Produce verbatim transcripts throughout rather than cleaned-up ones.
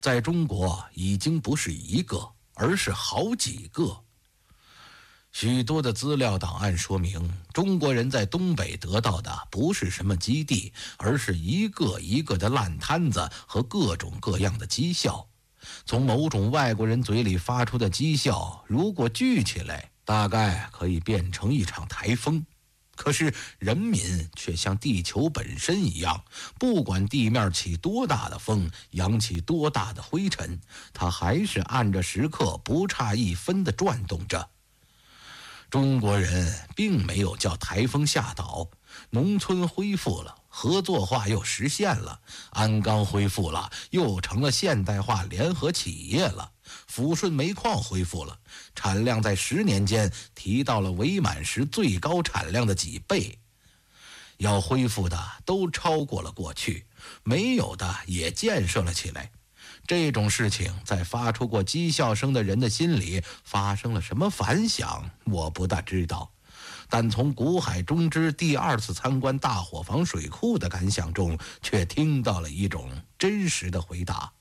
在中国已经不是一个，而是好几个。许多的资料档案说明，中国人在东北得到的不是什么基地，而是一个一个的烂摊子和各种各样的讥笑。从某种外国人嘴里发出的讥笑，如果聚起来，大概可以变成一场台风。可是人民却像地球本身一样，不管地面起多大的风，扬起多大的灰尘，它还是按着时刻不差一分地转动着。中国人并没有叫台风下岛，农村恢复了，合作化又实现了，鞍钢恢复了，又成了现代化联合企业了，抚顺煤矿恢复了，产量在十年间提到了伪满时最高产量的几倍。要恢复的都超过了过去，没有的也建设了起来。这种事情在发出过讥笑声的人的心里发生了什么反响，我不大知道。但从古海中之第二次参观大伙房水库的感想中，却听到了一种真实的回答。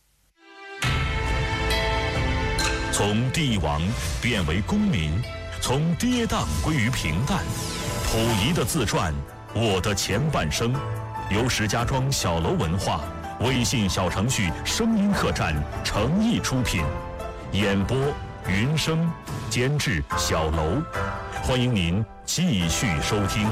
从帝王变为公民，从跌宕归于平淡。溥仪的自传《我的前半生》，由石家庄小楼文化微信小程序声音客栈诚意出品，演播云生，监制小楼。欢迎您继续收听。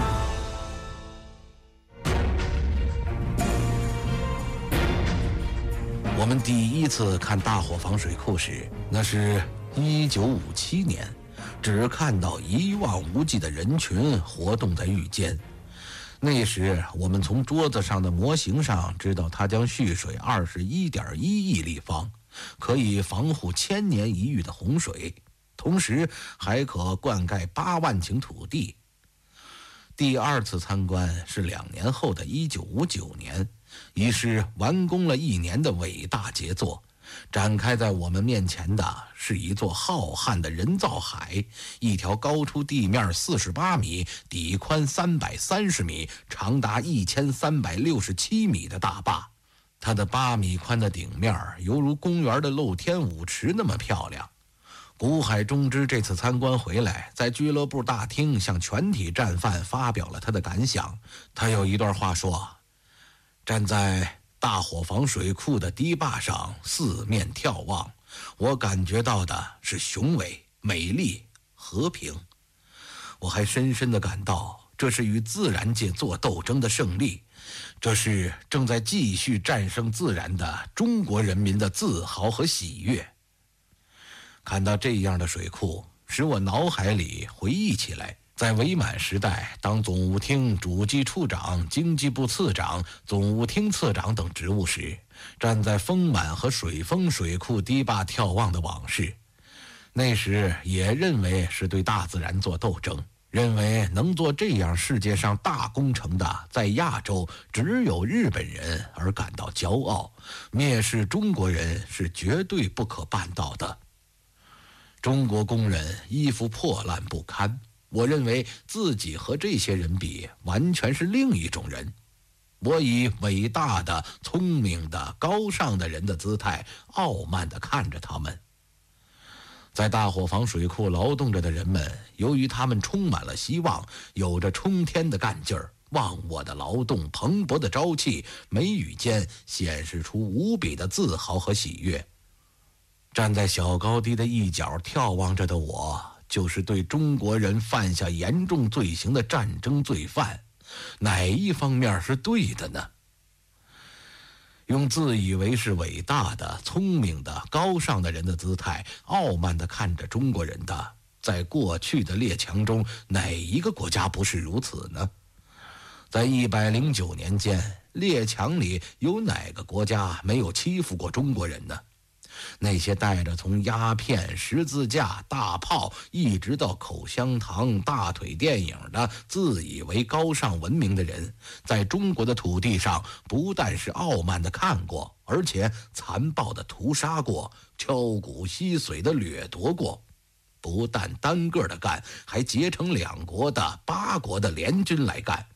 我们第一次看大伙房水库时，那是一九五七年，只看到一望无际的人群活动在域间。那时我们从桌子上的模型上知道，它将蓄水 二十一点一亿立方，可以防护千年一遇的洪水，同时还可灌溉八万顷土地。第二次参观是两年后的一九五九年，已是完工了一年的伟大杰作。展开在我们面前的是一座浩瀚的人造海，一条高出地面四十八米、底宽三百三十米、长达一千三百六十七米的大坝。它的八米宽的顶面犹如公园的露天舞池那么漂亮。古海中之这次参观回来，在俱乐部大厅向全体战犯发表了他的感想。他有一段话说：站在大伙房水库的堤坝上四面眺望，我感觉到的是雄伟、美丽、和平。我还深深地感到，这是与自然界做斗争的胜利，这是正在继续战胜自然的中国人民的自豪和喜悦。看到这样的水库，使我脑海里回忆起来，在伪满时代当总务厅主计处长、经济部次长、总务厅次长等职务时，站在丰满和水丰水库堤坝眺望的往事。那时也认为是对大自然做斗争，认为能做这样世界上大工程的，在亚洲只有日本人而感到骄傲，蔑视中国人是绝对不可办到的。中国工人衣服破烂不堪，我认为自己和这些人比，完全是另一种人。我以伟大的、聪明的、高尚的人的姿态，傲慢地看着他们。在大伙房水库劳动着的人们，由于他们充满了希望，有着冲天的干劲儿，忘我的劳动蓬勃的朝气，眉宇间显示出无比的自豪和喜悦。站在小高堤的一角眺望着的我，就是对中国人犯下严重罪行的战争罪犯。哪一方面是对的呢？用自以为是伟大的、聪明的、高尚的人的姿态，傲慢地看着中国人的，在过去的列强中，哪一个国家不是如此呢？在一百零九年间，列强里有哪个国家没有欺负过中国人呢？那些带着从鸦片、十字架、大炮一直到口香糖、大腿电影的自以为高尚文明的人，在中国的土地上不但是傲慢地看过，而且残暴地屠杀过，敲骨吸髓地掠夺过。不但单个的干，还结成两国的、八国的联军来干。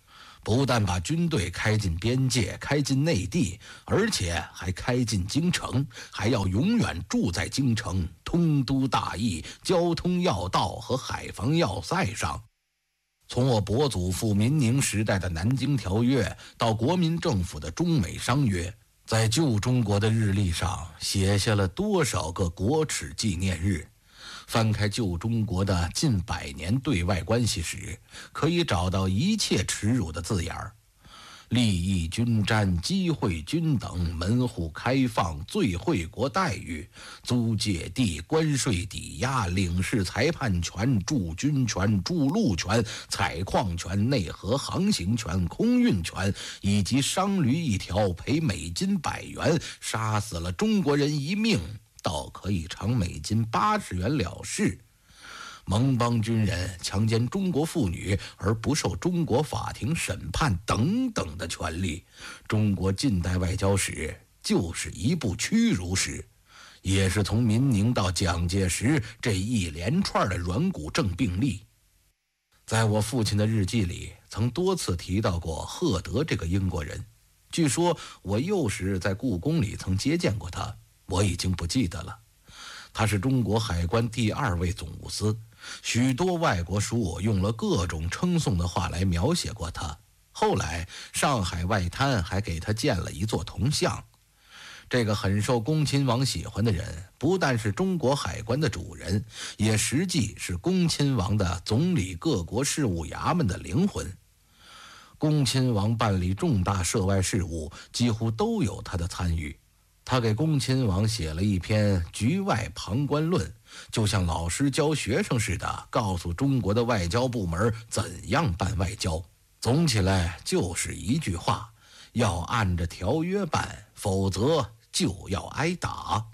不但把军队开进边界、开进内地，而且还开进京城，还要永远住在京城，通都大邑、交通要道和海防要塞上。从我伯祖父民宁时代的南京条约到国民政府的中美商约，在旧中国的日历上写下了多少个国耻纪念日。翻开旧中国的近百年对外关系史，可以找到一切耻辱的字眼儿：利益均沾、机会均等、门户开放、最惠国待遇、租界地、关税抵押、领事裁判权、驻军权、驻陆权、采矿权、内河航行权、空运权，以及商驴一条赔美金百元，杀死了中国人一命，倒可以偿美金八十元了事。蒙邦军人强奸中国妇女而不受中国法庭审判等等的权利，中国近代外交史就是一部屈辱史，也是从民宁到蒋介石这一连串的软骨症病例。在我父亲的日记里曾多次提到过赫德这个英国人，据说我幼时在故宫里曾接见过他，我已经不记得了。他是中国海关第二位总务司，许多外国书用了各种称颂的话来描写过他。后来上海外滩还给他建了一座铜像。这个很受恭亲王喜欢的人，不但是中国海关的主人，也实际是恭亲王的总理各国事务衙门的灵魂。恭亲王办理重大涉外事务，几乎都有他的参与。他给恭亲王写了一篇《局外旁观论》，就像老师教学生似的，告诉中国的外交部门怎样办外交。总起来就是一句话：要按着条约办，否则就要挨打。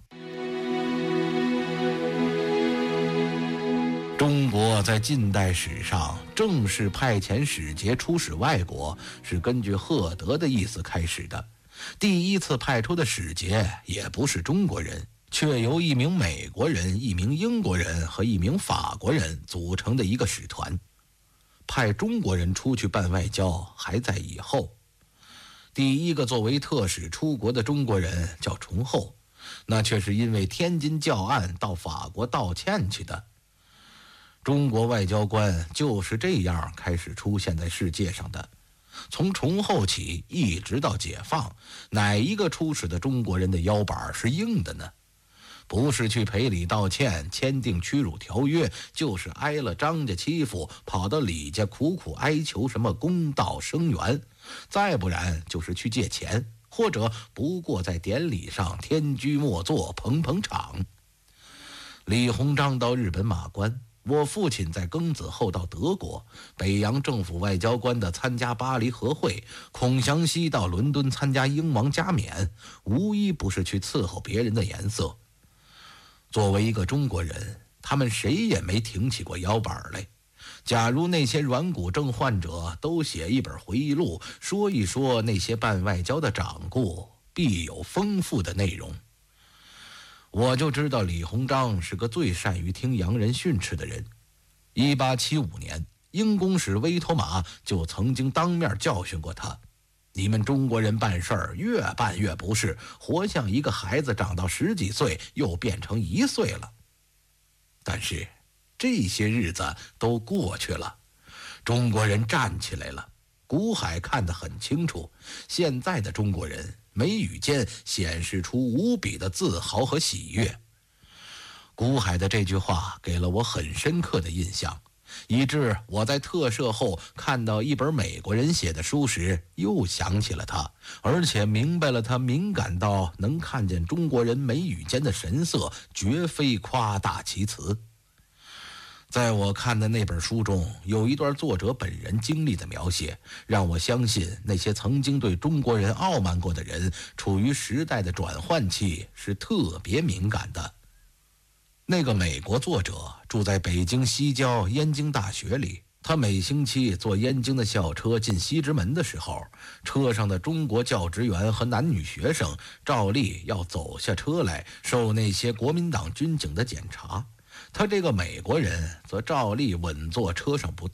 中国在近代史上正式派遣使节出使外国，是根据赫德的意思开始的。第一次派出的使节也不是中国人，却由一名美国人、一名英国人和一名法国人组成的一个使团。派中国人出去办外交还在以后。第一个作为特使出国的中国人叫崇厚，那却是因为天津教案到法国道歉去的。中国外交官就是这样开始出现在世界上的。从崇厚起一直到解放，哪一个出使的中国人的腰板是硬的呢？不是去赔礼道歉、签订屈辱条约，就是挨了张家欺负，跑到李家苦苦哀求什么公道声援，再不然就是去借钱，或者不过在典礼上天居末座捧捧场。李鸿章到日本马关，我父亲在庚子后到德国，北洋政府外交官的参加巴黎和会，孔祥熙到伦敦参加英王加冕，无一不是去伺候别人的颜色。作为一个中国人，他们谁也没挺起过腰板来。假如那些软骨症患者都写一本回忆录，说一说那些办外交的掌故，必有丰富的内容。我就知道李鸿章是个最善于听洋人训斥的人。一八七五年，英公使威妥玛就曾经当面教训过他：你们中国人办事儿越办越不是，活像一个孩子长到十几岁又变成一岁了。但是这些日子都过去了，中国人站起来了。古海看得很清楚，现在的中国人眉宇间显示出无比的自豪和喜悦。古海的这句话给了我很深刻的印象，以致我在特赦后看到一本美国人写的书时，又想起了他，而且明白了他敏感到能看见中国人眉宇间的神色，绝非夸大其词。在我看的那本书中，有一段作者本人经历的描写，让我相信那些曾经对中国人傲慢过的人，处于时代的转换期是特别敏感的。那个美国作者住在北京西郊燕京大学里，他每星期坐燕京的校车进西直门的时候，车上的中国教职员和男女学生照例要走下车来受那些国民党军警的检查。他这个美国人则照例稳坐车上不动，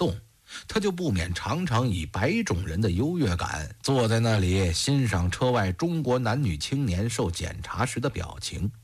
他就不免常常以白种人的优越感坐在那里欣赏车外中国男女青年受检查时的表情。